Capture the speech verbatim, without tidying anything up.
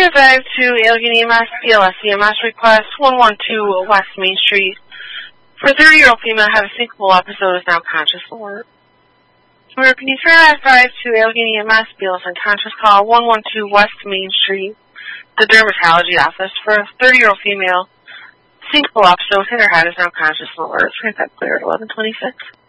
three oh five to Allegheny M S, B L S E M S request, one one two West Main Street. For a thirty-year-old female, have a syncopal episode, is now conscious alert. American three nine five to Allegheny M S, B L S unconscious, call one one two West Main Street, the dermatology office. For a thirty-year-old female, syncopal episode, hit her head, is now conscious alert. Three five clear at eleven twenty-six.